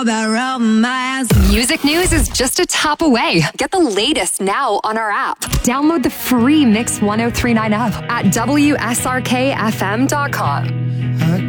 Music news is just a tap away. Get the latest now on our app. Download the free Mix 1039 app at WSRKFM.com.